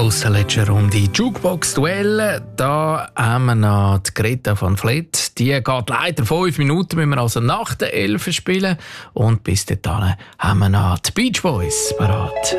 Schluss der letzten Runde Jukebox-Duell. Da haben wir noch die Greta van Vliet. Die geht leider 5 Minuten, müssen wir also nach der 11 spielen. Und bis dahin haben wir noch die Beach Boys parat.